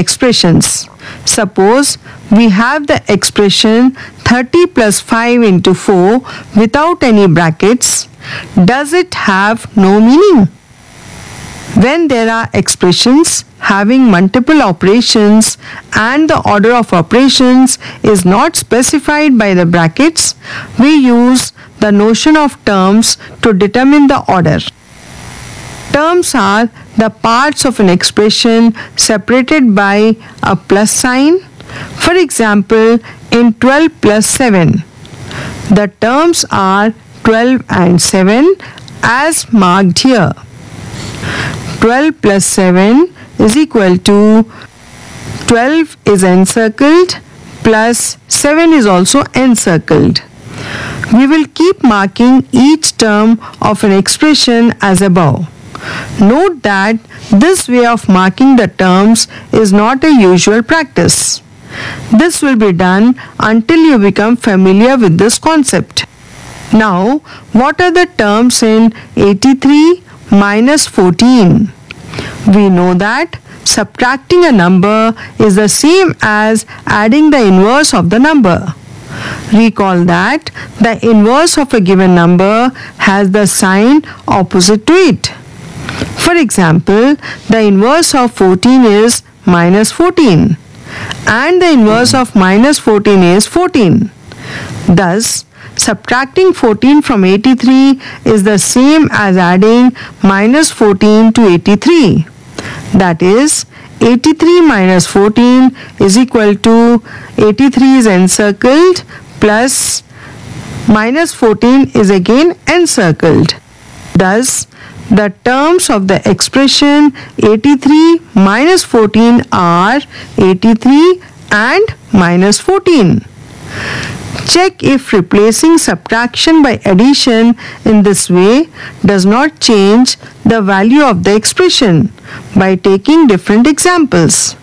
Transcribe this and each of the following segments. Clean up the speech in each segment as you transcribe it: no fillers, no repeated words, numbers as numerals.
expressions. Suppose we have the expression 30 plus 5 into 4 without any brackets. Does it have no meaning? When there are expressions having multiple operations and the order of operations is not specified by the brackets, we use the notion of terms to determine the order. Terms are the parts of an expression separated by a plus sign. For example, in 12 plus 7, the terms are 12 and 7 as marked here. 12 plus 7 is equal to 12 is encircled plus 7 is also encircled. We will keep marking each term of an expression as above. Note that this way of marking the terms is not a usual practice. This will be done until you become familiar with this concept. Now, what are the terms in 83 minus 14? We know that subtracting a number is the same as adding the inverse of the number. Recall that the inverse of a given number has the sign opposite to it. For example, the inverse of 14 is minus 14 and the inverse of minus 14 is 14. Thus, subtracting 14 from 83 is the same as adding minus 14 to 83. That is, 83 minus 14 is equal to 83 is encircled plus minus 14 is again encircled. Thus, the terms of the expression 83 minus 14 are 83 and minus 14. Check if replacing subtraction by addition in this way does not change the value of the expression by taking different examples.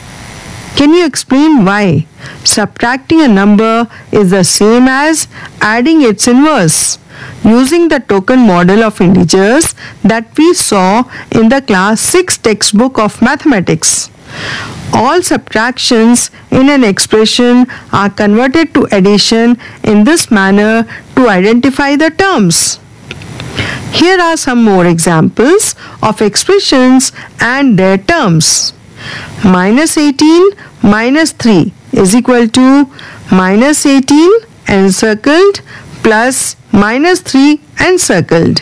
Can you explain why subtracting a number is the same as adding its inverse using the token model of integers that we saw in the class 6 textbook of mathematics? All subtractions in an expression are converted to addition in this manner to identify the terms. Here are some more examples of expressions and their terms. Minus 18 minus 3 is equal to minus 18 encircled plus minus 3 encircled.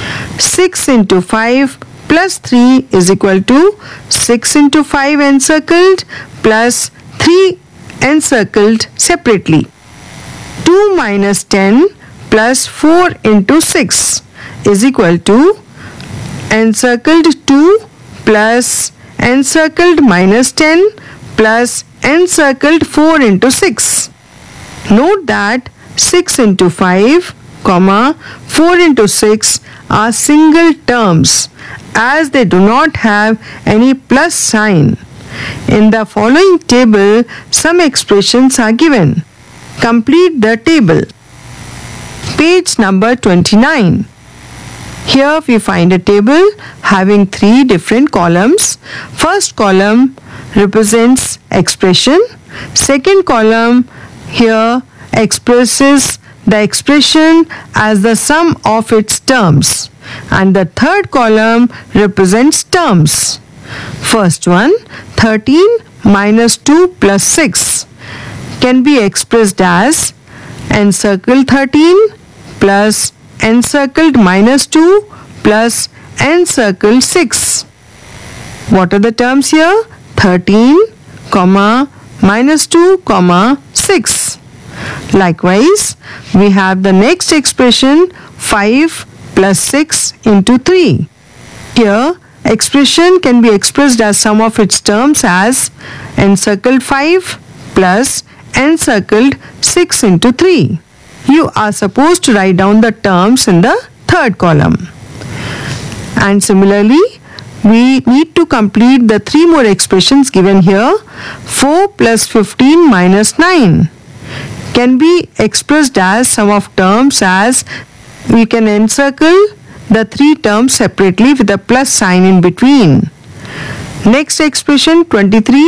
6 into 5 plus 3 is equal to 6 into 5 encircled plus 3 encircled separately. 2 minus 10 plus 4 into 6 is equal to encircled 2 plus encircled minus 10 plus encircled 4 into 6. Note that 6 into 5, 4 into 6 are single terms as they do not have any plus sign. In the following table, some expressions are given. Complete the table. Page number 29. Here we find a table having 3 different columns. First column represents expression. Second column here expresses the expression as the sum of its terms. And the third column represents terms. First one, 13 minus 2 plus 6 can be expressed as encircled 13 plus encircled minus 2 plus encircled 6. What are the terms here? 13, minus 2, 6. Likewise, we have the next expression 5 plus 6 into 3. Here, expression can be expressed as sum of its terms as encircled 5 plus encircled 6 into 3. You are supposed to write down the terms in the third column. And similarly, we need to complete the 3 more expressions given here. 4 plus 15 minus 9 can be expressed as sum of terms as we can encircle the 3 terms separately with a plus sign in between. Next expression 23